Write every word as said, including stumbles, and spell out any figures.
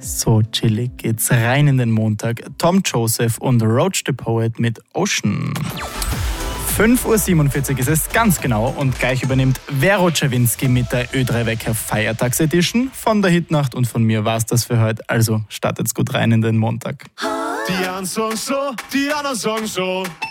So chillig geht's rein in den Montag. Tom Joseph und Roach the Poet mit Ocean. fünf Uhr siebenundvierzig ist es ganz genau und gleich übernimmt Vero Czerwinski mit der Ö drei Wecker Feiertags-Edition. Von der Hitnacht und von mir war's das für heute. Also startet's gut rein in den Montag. Die einen sagen so, die anderen sagen so.